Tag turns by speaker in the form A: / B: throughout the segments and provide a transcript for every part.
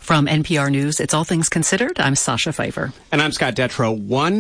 A: From NPR News, it's All Things Considered. I'm Sasha Pfeiffer.
B: And I'm Scott Detrow.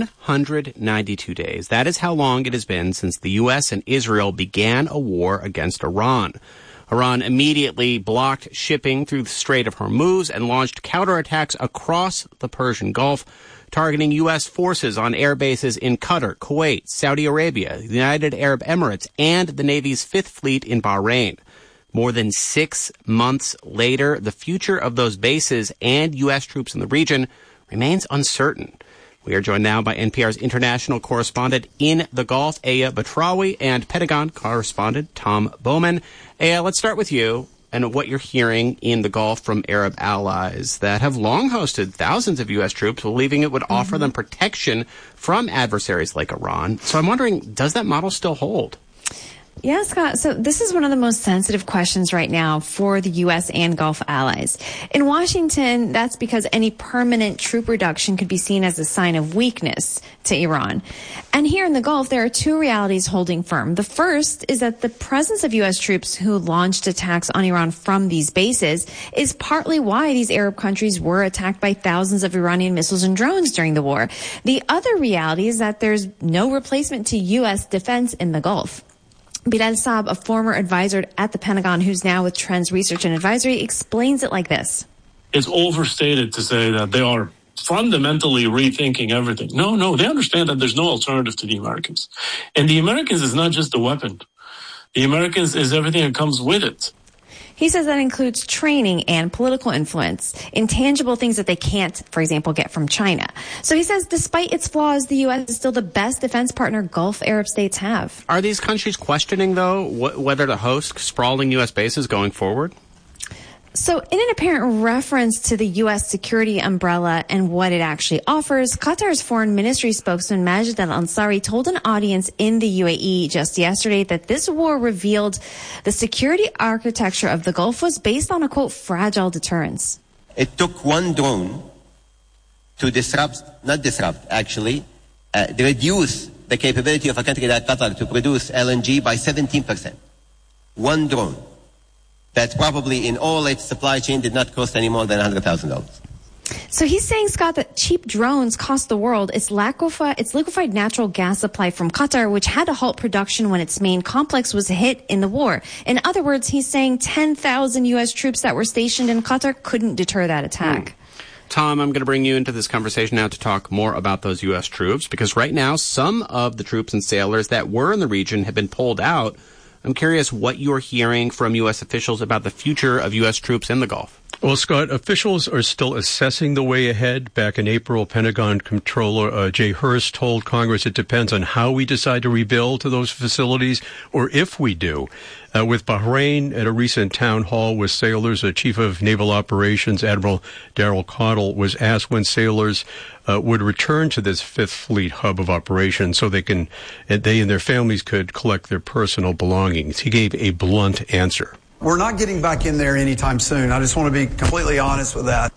B: 192 days. That is how long it has been since the U.S. and Israel began a war against Iran. Iran immediately blocked shipping through the Strait of Hormuz and launched counterattacks across the Persian Gulf, targeting U.S. forces on air bases in Qatar, Kuwait, Saudi Arabia, the United Arab Emirates, and the Navy's Fifth Fleet in Bahrain. More than 6 months later, the future of those bases and U.S. troops in the region remains uncertain. We are joined now by NPR's international correspondent in the Gulf, Aya Batrawi, and Pentagon correspondent Tom Bowman. Aya, let's start with you and what you're hearing in the Gulf from Arab allies that have long hosted thousands of U.S. troops, believing it would offer them protection from adversaries like Iran. So I'm wondering, does that model still hold?
C: Yeah, Scott. So this is one of the most sensitive questions right now for the U.S. and Gulf allies. In Washington, that's because any permanent troop reduction could be seen as a sign of weakness to Iran. And here in the Gulf, there are two realities holding firm. The first is that the presence of U.S. troops who launched attacks on Iran from these bases is partly why these Arab countries were attacked by thousands of Iranian missiles and drones during the war. The other reality is that there's no replacement to U.S. defense in the Gulf. Bilal Saab, a former advisor at the Pentagon who's now with Trends Research and Advisory, explains it like this.
D: It's overstated to say that they are fundamentally rethinking everything. No, they understand that there's no alternative to the Americans. And the Americans is not just the weapon. The Americans is everything that comes with it.
C: He says that includes training and political influence, intangible things that they can't, for example, get from China. So he says despite its flaws, the U.S. is still the best defense partner Gulf Arab states have.
B: Are these countries questioning, though, whether to host sprawling U.S. bases going forward?
C: So in an apparent reference to the U.S. security umbrella and what it actually offers, Qatar's foreign ministry spokesman Majid al-Ansari told an audience in the UAE just yesterday that this war revealed the security architecture of the Gulf was based on a, quote, fragile deterrence.
E: It took one drone to reduce the capability of a country like Qatar to produce LNG by 17%. One drone. That probably in all its supply chain did not cost any more than $100,000.
C: So he's saying, Scott, that cheap drones cost the world its liquefied natural gas supply from Qatar, which had to halt production when its main complex was hit in the war. In other words, he's saying 10,000 U.S. troops that were stationed in Qatar couldn't deter that attack.
B: Tom, I'm going to bring you into this conversation now to talk more about those U.S. troops, because right now some of the troops and sailors that were in the region have been pulled out. I'm curious what you're hearing from U.S. officials about the future of U.S. troops in the Gulf.
F: Well, Scott, officials are still assessing the way ahead. Back in April, Pentagon Comptroller Jay Hurst told Congress it depends on how we decide to rebuild to those facilities, or if we do. With Bahrain, at a recent town hall with sailors, Chief of Naval Operations Admiral Daryl Caudle was asked when sailors would return to this Fifth Fleet hub of operations so they and their families could collect their personal belongings. He gave a blunt answer.
G: We're not getting back in there anytime soon. I just want to be completely honest with that.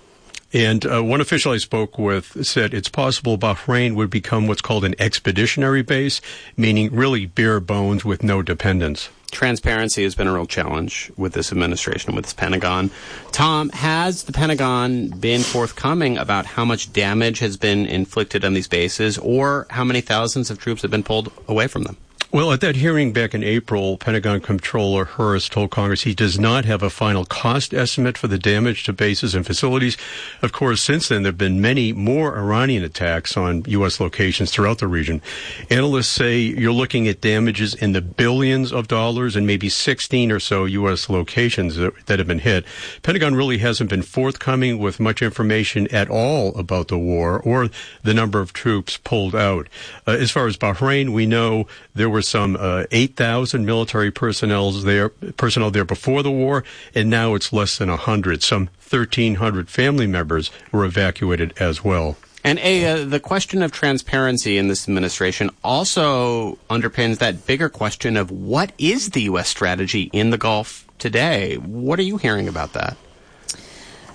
F: And one official I spoke with said it's possible Bahrain would become what's called an expeditionary base, meaning really bare bones with no dependents.
B: Transparency has been a real challenge with this administration, with this Pentagon. Tom, has the Pentagon been forthcoming about how much damage has been inflicted on these bases or how many thousands of troops have been pulled away from them?
F: Well, at that hearing back in April, Pentagon Comptroller Hurst told Congress he does not have a final cost estimate for the damage to bases and facilities. Of course, since then, there have been many more Iranian attacks on U.S. locations throughout the region. Analysts say you're looking at damages in the billions of dollars and maybe 16 or so U.S. locations that have been hit. Pentagon really hasn't been forthcoming with much information at all about the war or the number of troops pulled out. As far as Bahrain, we know there were some 8,000 military personnel there before the war, and now it's less than 100. Some 1,300 family members were evacuated as well.
B: And the question of transparency in this administration also underpins that bigger question of what is the U.S. strategy in the Gulf today? What are you hearing about that?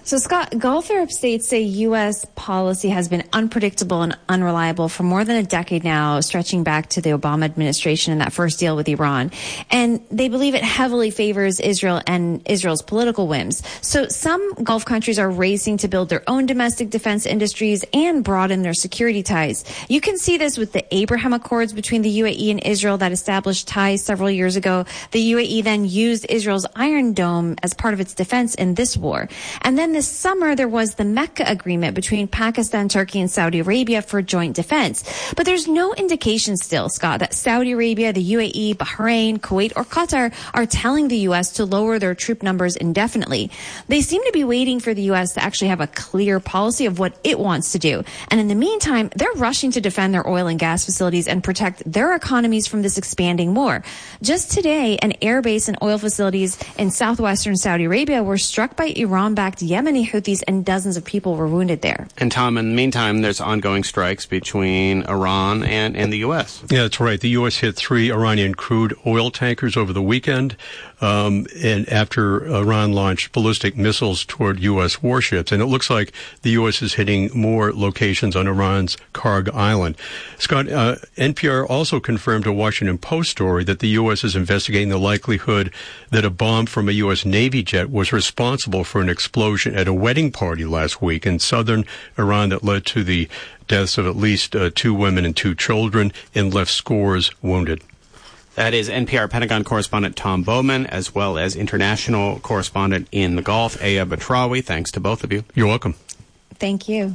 C: So, Scott, Gulf Arab states say U.S. policy has been unpredictable and unreliable for more than a decade now, stretching back to the Obama administration and that first deal with Iran. And they believe it heavily favors Israel and Israel's political whims. So some Gulf countries are racing to build their own domestic defense industries and broaden their security ties. You can see this with the Abraham Accords between the UAE and Israel that established ties several years ago. The UAE then used Israel's Iron Dome as part of its defense in this war. And then this summer, there was the Mecca Agreement between Pakistan, Turkey, and Saudi Arabia for joint defense. But there's no indication still, Scott, that Saudi Arabia, the UAE, Bahrain, Kuwait, or Qatar are telling the U.S. to lower their troop numbers indefinitely. They seem to be waiting for the U.S. to actually have a clear policy of what it wants to do. And in the meantime, they're rushing to defend their oil and gas facilities and protect their economies from this expanding war. Just today, an air base and oil facilities in southwestern Saudi Arabia were struck by Iran-backed Yemeni Houthis, and dozens of people were wounded there.
B: And Tom, in the meantime, there's ongoing strikes between Iran and the U.S.
F: Yeah, that's right. The U.S. hit 3 Iranian crude oil tankers over the weekend, and after Iran launched ballistic missiles toward U.S. warships. And it looks like the U.S. is hitting more locations on Iran's Karg Island. Scott, NPR also confirmed a Washington Post story that the U.S. is investigating the likelihood that a bomb from a U.S. Navy jet was responsible for an explosion at a wedding party last week in southern Iran that led to the deaths of at least 2 women and 2 children and left scores wounded.
B: That is NPR Pentagon correspondent Tom Bowman, as well as international correspondent in the Gulf, Aya Batrawi. Thanks to both of you.
F: You're welcome.
C: Thank you.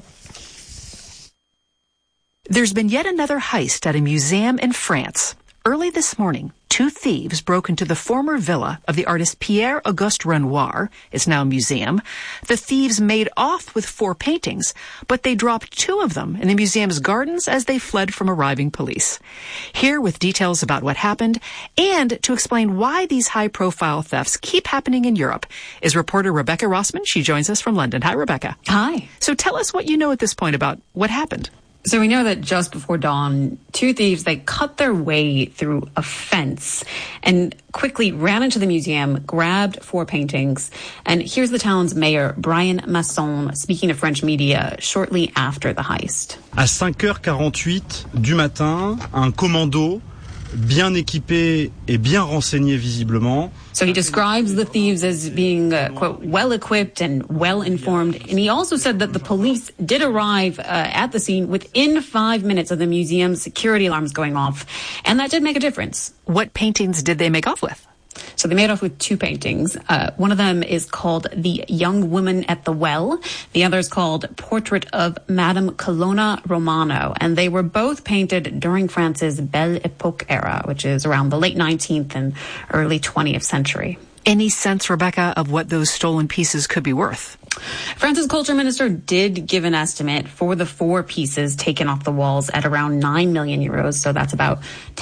A: There's been yet another heist at a museum in France. Early this morning, 2 thieves broke into the former villa of the artist Pierre-Auguste Renoir. It's now a museum. The thieves made off with 4 paintings, but they dropped 2 of them in the museum's gardens as they fled from arriving police. Here with details about what happened and to explain why these high-profile thefts keep happening in Europe is reporter Rebecca Rossman. She joins us from London. Hi, Rebecca.
H: Hi.
A: So tell us what you know at this point about what happened.
H: So we know that just before dawn, 2 thieves, they cut their way through a fence and quickly ran into the museum, grabbed 4 paintings. And here's the town's mayor, Brian Masson, speaking to French media shortly after the heist.
I: À 5h48 du matin, un commando bien équipé et bien renseigné visiblement.
H: So he describes the thieves as being, quote, well-equipped and well-informed. And he also said that the police did arrive at the scene within 5 minutes of the museum's security alarms going off. And that did make a difference.
A: What paintings did they make off with?
H: So they made off with 2 paintings. One of them is called The Young Woman at the Well. The other is called Portrait of Madame Colonna Romano. And they were both painted during France's Belle Époque era, which is around the late 19th and early 20th century.
A: Any sense, Rebecca, of what those stolen pieces could be worth?
H: France's culture minister did give an estimate for the 4 pieces taken off the walls at around 9 million euros. So that's about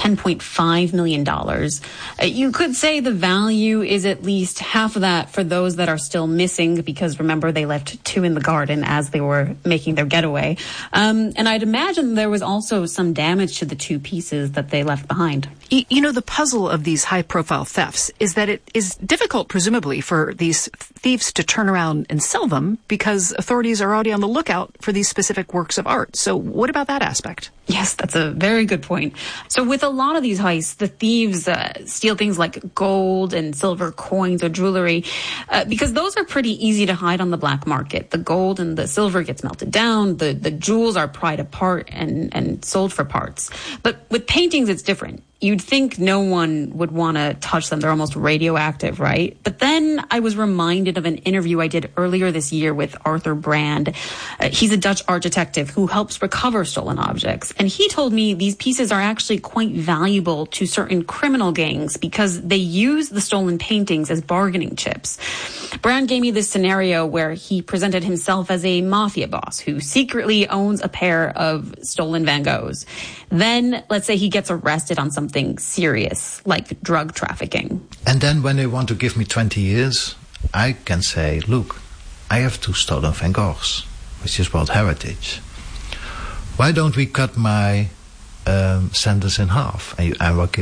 H: $10.5 million. You could say the value is at least half of that for those that are still missing, because remember, they left 2 in the garden as they were making their getaway. And I'd imagine there was also some damage to the 2 pieces that they left behind.
A: You know, the puzzle of these high-profile thefts is that it is difficult, presumably, for these thieves to turn around and sell them because authorities are already on the lookout for these specific works of art. So what about that aspect?
H: Yes, that's a very good point. So with a lot of these heists, the thieves steal things like gold and silver coins or jewelry because those are pretty easy to hide on the black market. The gold and the silver gets melted down. The jewels are pried apart and sold for parts. But with paintings, it's different. You'd think no one would want to touch them. They're almost radioactive, right? But then I was reminded of an interview I did earlier this year with Arthur Brand. He's a Dutch art detective who helps recover stolen objects. And he told me these pieces are actually quite valuable to certain criminal gangs because they use the stolen paintings as bargaining chips. Brand gave me this scenario where he presented himself as a mafia boss who secretly owns a pair of stolen Van Goghs. Then, let's say he gets arrested on something serious, like drug trafficking.
J: And then when they want to give me 20 years, I can say, look, I have 2 stolen Van Goghs, which is World Heritage. Why don't we cut my sentence in half? And I will give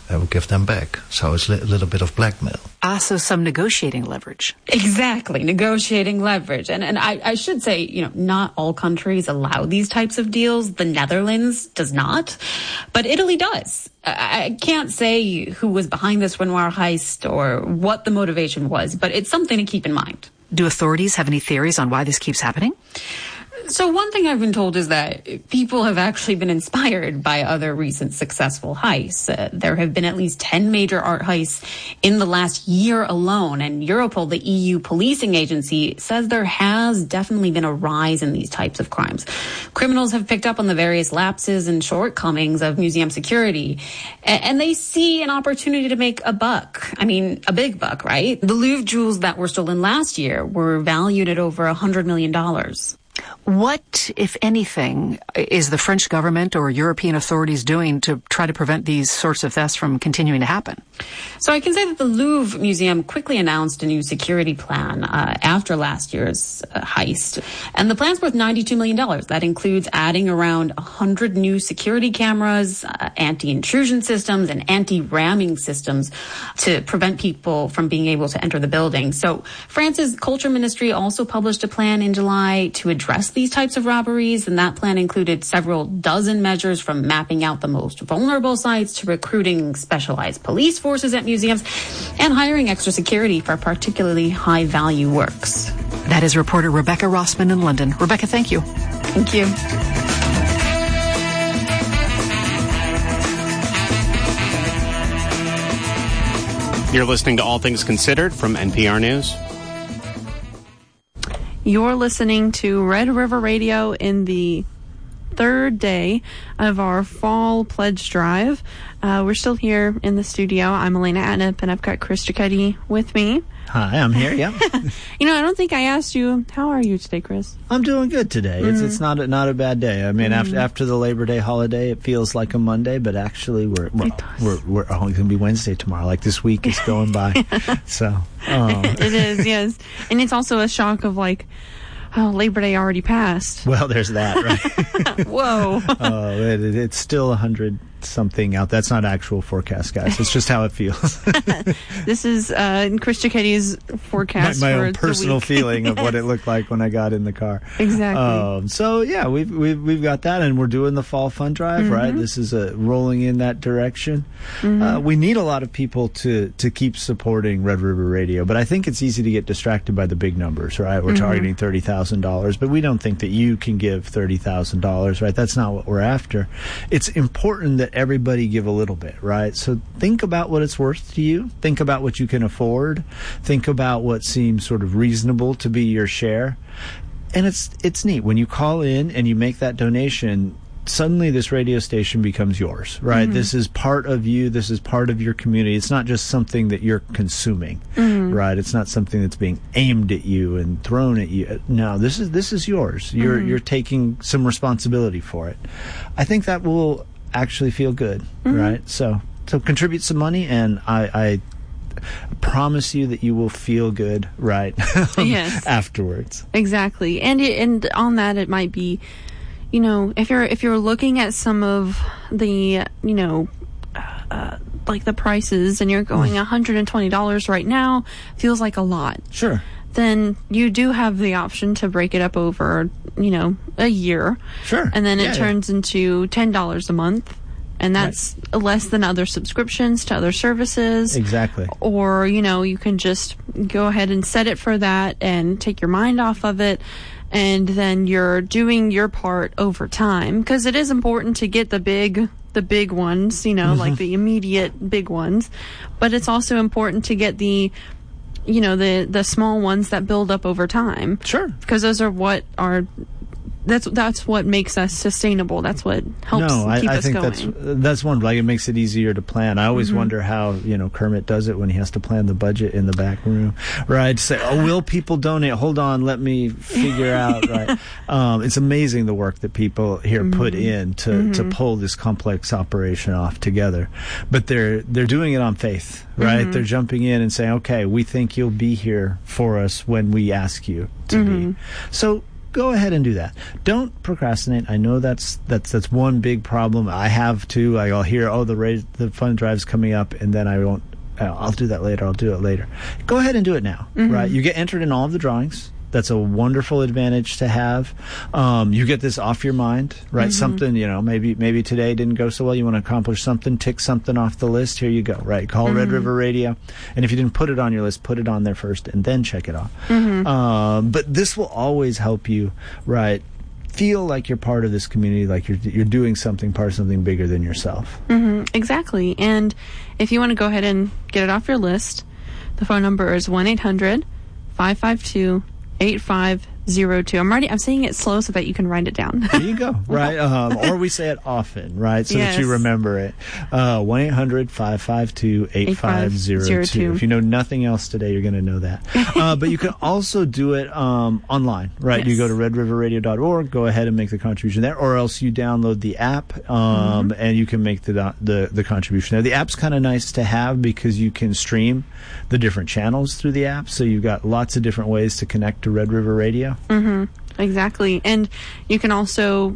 J: they will give them back. So it's a little bit of blackmail.
A: So some negotiating leverage.
H: Exactly, negotiating leverage. And I should say, not all countries allow these types of deals. The Netherlands does not, but Italy does. I can't say who was behind this Renoir heist or what the motivation was, but it's something to keep in mind.
A: Do authorities have any theories on why this keeps happening?
H: So one thing I've been told is that people have actually been inspired by other recent successful heists. There have been at least 10 major art heists in the last year alone. And Europol, the EU policing agency, says there has definitely been a rise in these types of crimes. Criminals have picked up on the various lapses and shortcomings of museum security. And they see an opportunity to make a buck. I mean, a big buck, right? The Louvre jewels that were stolen last year were valued at over $100 million.
A: What, if anything, is the French government or European authorities doing to try to prevent these sorts of thefts from continuing to happen?
H: So I can say that the Louvre Museum quickly announced a new security plan after last year's heist. And the plan's worth $92 million. That includes adding around 100 new security cameras, anti-intrusion systems, and anti-ramming systems to prevent people from being able to enter the building. So France's culture ministry also published a plan in July to address these types of robberies, and that plan included several dozen measures from mapping out the most vulnerable sites to recruiting specialized police forces at museums and hiring extra security for particularly high-value works.
A: That is reporter Rebecca Rossman in London. Rebecca, thank you.
H: Thank you.
B: You're listening to All Things Considered from NPR News.
K: You're listening to Red River Radio in the third day of our fall pledge drive. We're still here in the studio. I'm Elena Atnip, and I've got Chris Giacchetti with me.
L: Hi, I'm here, yeah.
K: I don't think I asked you, how are you today, Chris?
L: I'm doing good today. Mm-hmm. It's not a bad day. I mean, after the Labor Day holiday, it feels like a Monday, but actually we're only going to be Wednesday tomorrow. Like, this week is going by. So
K: it is, yes. And it's also a shock of Labor Day already passed.
L: Well, there's that, right?
K: Whoa.
L: It's still 100-something out. That's not actual forecast, guys. It's just how it feels.
K: This is Chris Giacchetti's forecast.
L: My
K: for
L: own personal feeling of what it looked like when I got in the car.
K: Exactly.
L: So yeah, we've got that, and we're doing the Fall Fund Drive, right? This is rolling in that direction. We need a lot of people to keep supporting Red River Radio, but I think it's easy to get distracted by the big numbers, right? We're targeting $30,000, but we don't think that you can give $30,000, right? That's not what we're after. It's important that everybody give a little bit, right? So think about what it's worth to you. Think about what you can afford. Think about what seems sort of reasonable to be your share. And it's neat. When you call in and you make that donation, suddenly this radio station becomes yours, right? This is part of you. This is part of your community. It's not just something that you're consuming, right? It's not something that's being aimed at you and thrown at you. No, this is yours. You're taking some responsibility for it. I think that will actually feel good, right? So contribute some money, and I promise you that you will feel good, right?
K: Yes.
L: Afterwards.
K: Exactly. And on that, it might be, if you're looking at some of the, like the prices, and you're going $120 right now, feels like a lot.
L: Sure.
K: Then you do have the option to break it up over, a year.
L: Sure.
K: And then it turns into $10 a month. And that's less than other subscriptions to other services.
L: Exactly.
K: Or, you can just go ahead and set it for that and take your mind off of it. And then you're doing your part over time. Because it is important to get the big ones, like the immediate big ones. But it's also important to get the small ones that build up over time.
L: Sure.
K: Because those are what are... That's what makes us sustainable. That's what helps keep us going.
L: I think that's one. Like, it makes it easier to plan. I always wonder how Kermit does it when he has to plan the budget in the back room, right? Say, will people donate? Hold on, let me figure out. Right? It's amazing the work that people here put in to pull this complex operation off together. But they're doing it on faith, right? They're jumping in and saying, okay, we think you'll be here for us when we ask you to be. So go ahead and do that. Don't procrastinate. I know that's one big problem. I have too. I'll hear, the fund drive's coming up, and then I won't. I'll do that later. I'll do it later. Go ahead and do it now, right? You get entered in all of the drawings. That's a wonderful advantage to have. You get this off your mind, right? Something, maybe today didn't go so well. You want to accomplish something, tick something off the list. Here you go, right? Call Red River Radio. And if you didn't put it on your list, put it on there first and then check it off. But this will always help you, right? Feel like you're part of this community, like you're doing something, part of something bigger than yourself.
K: Exactly. And if you want to go ahead and get it off your list, the phone number is 1-800-552-8502. I'm saying it slow so that you can write it down.
L: There you go. Right. Or we say it often, right? So that you remember it. 1-800-552-8502. If you know nothing else today, you're going to know that. But you can also do it online, right? You go to redriverradio.org, go ahead and make the contribution there, or else you download the app and you can make the contribution there. The app's kind of nice to have because you can stream the different channels through the app. So you've got lots of different ways to connect to Red River Radio.
K: Exactly. And you can also,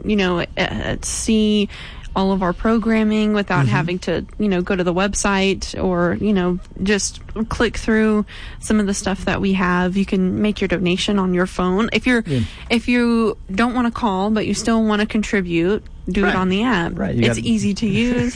K: see all of our programming without having to, go to the website or, just click through some of the stuff that we have. You can make your donation on your phone. If you don't want to call, but you still want to contribute, do it on the app. Right. It's easy to use.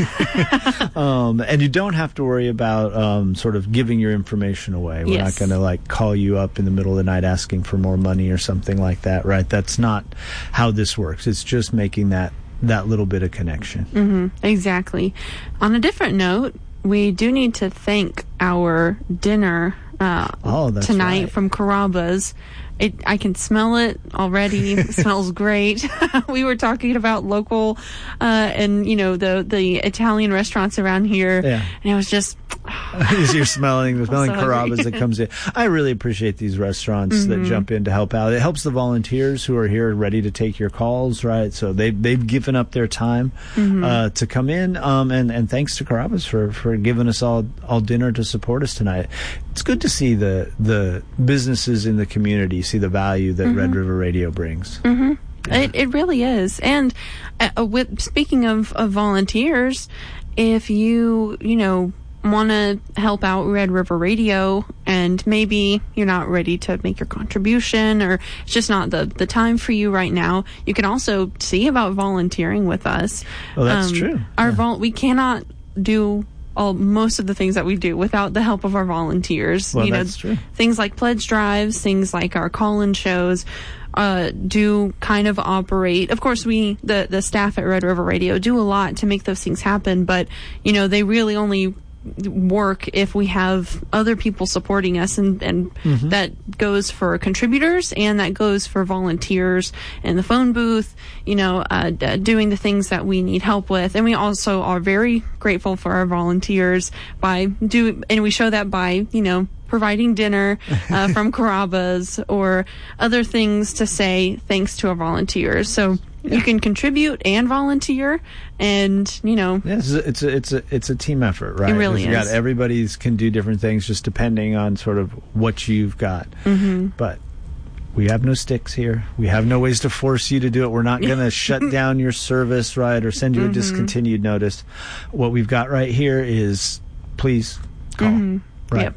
L: And you don't have to worry about sort of giving your information away. We're not going to call you up in the middle of the night asking for more money or something like that, right? That's not how this works. It's just making that little bit of connection.
K: Exactly. On a different note, we do need to thank our dinner tonight from Carrabba's. I can smell it already. It smells great. We were talking about local and the Italian restaurants around here, and it was just
L: you're smelling Carrabba's that comes in. I really appreciate these restaurants that jump in to help out. It helps the volunteers who are here ready to take your calls, right? So they've given up their time to come in, and thanks to Carrabba's for giving us all dinner to support us tonight. It's good to see the businesses in the community see the value that Red River Radio brings.
K: It really is. And speaking of volunteers, if you want to help out Red River Radio and maybe you're not ready to make your contribution or it's just not the time for you right now, you can also see about volunteering with us.
L: Well, that's true.
K: We cannot do most of the things that we do without the help of our volunteers.
L: Well, that's true.
K: Things like pledge drives, things like our call-in shows, do kind of operate. Of course, the staff at Red River Radio do a lot to make those things happen, but they really only work if we have other people supporting us, and that goes for contributors and that goes for volunteers in the phone booth, doing the things that we need help with. And we also are very grateful for our volunteers and we show that by providing dinner from Carrabba's or other things to say thanks to our volunteers. So you can contribute and volunteer, and
L: yes, it's a team effort, right?
K: It really is.
L: Everybody can do different things just depending on sort of what you've got. But we have no sticks here. We have no ways to force you to do it. We're not going to shut down your service, right, or send you a discontinued notice. What we've got right here is please call. Right.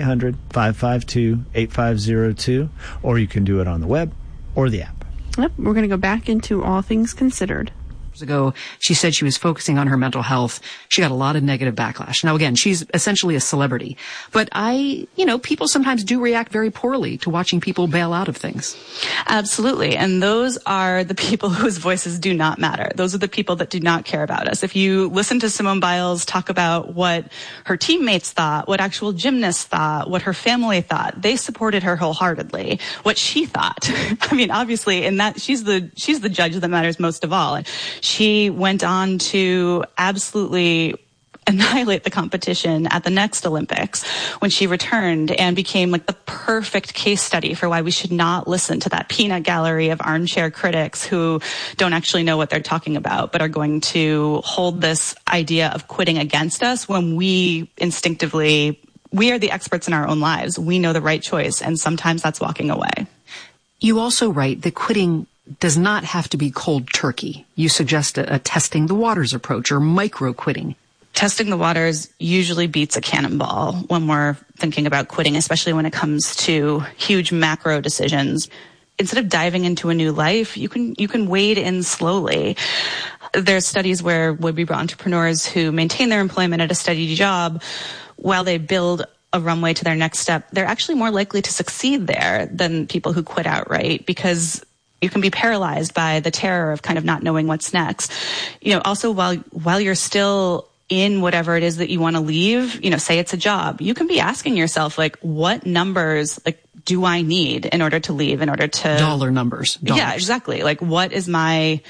L: 1-800-552-8502, or you can do it on the web or the app.
K: Yep, we're going to go back into All Things Considered.
A: Ago, she said she was focusing on her mental health. She got a lot of negative backlash. Now, again, she's essentially a celebrity. But people sometimes do react very poorly to watching people bail out of things.
M: Absolutely. And those are the people whose voices do not matter. Those are the people that do not care about us. If you listen to Simone Biles talk about what her teammates thought, what actual gymnasts thought, what her family thought, they supported her wholeheartedly. What she thought. I mean, obviously, in that she's the judge that matters most of all. She went on to absolutely annihilate the competition at the next Olympics when she returned and became the perfect case study for why we should not listen to that peanut gallery of armchair critics who don't actually know what they're talking about, but are going to hold this idea of quitting against us when we are the experts in our own lives. We know the right choice, and sometimes that's walking away.
A: You also write that quitting does not have to be cold turkey. You suggest a testing the waters approach or micro quitting.
M: Testing the waters usually beats a cannonball when we're thinking about quitting, especially when it comes to huge macro decisions. Instead of diving into a new life, you can wade in slowly. There's studies where would-be entrepreneurs who maintain their employment at a steady job while they build a runway to their next step, they're actually more likely to succeed there than people who quit outright, because you can be paralyzed by the terror of kind of not knowing what's next. Also while you're still in whatever it is that you want to leave, say it's a job, you can be asking yourself, like, what numbers, like, do I need in order to leave, in order to...
A: Dollar numbers. Dollars.
M: Yeah, exactly. Like, what is my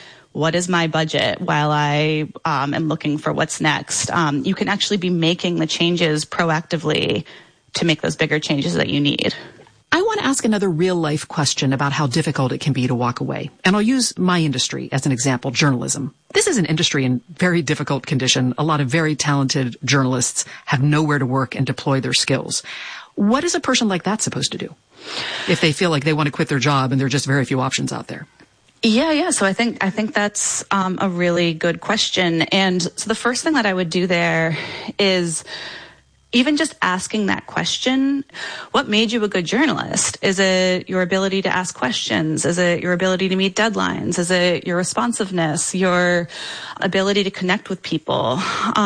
M: budget while I am looking for what's next? You can actually be making the changes proactively to make those bigger changes that you need.
A: I want to ask another real-life question about how difficult it can be to walk away. And I'll use my industry as an example, journalism. This is an industry in very difficult condition. A lot of very talented journalists have nowhere to work and deploy their skills. What is a person like that supposed to do if they feel like they want to quit their job and there are just very few options out there?
M: Yeah. So I think that's a really good question. And so the first thing that I would do there is even just asking that question, what made you a good journalist? Is it your ability to ask questions? Is it your ability to meet deadlines? Is it your responsiveness, your ability to connect with people?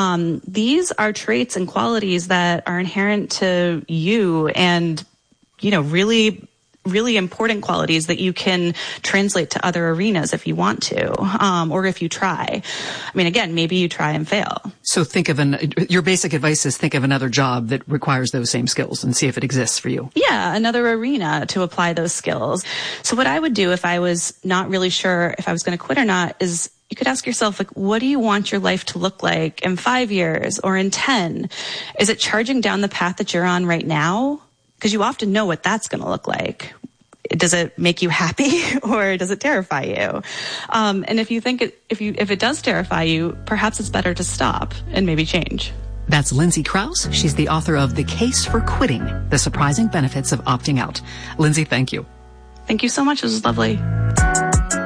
M: These are traits and qualities that are inherent to you and, really, really important qualities that you can translate to other arenas if you want to, or if you try. I mean, again, maybe you try and fail.
A: So your basic advice is think of another job that requires those same skills and see if it exists for you.
M: Yeah, another arena to apply those skills. So what I would do if I was not really sure if I was going to quit or not is you could ask yourself, like, what do you want your life to look like in 5 years or in 10? Is it charging down the path that you're on right now? Because you often know what that's going to look like. Does it make you happy or does it terrify you? And if you think if it does terrify you, perhaps it's better to stop and maybe change.
A: That's Lindsay Krause. She's the author of The Case for Quitting: The Surprising Benefits of Opting Out. Lindsay, thank you.
M: Thank you so much. It was lovely.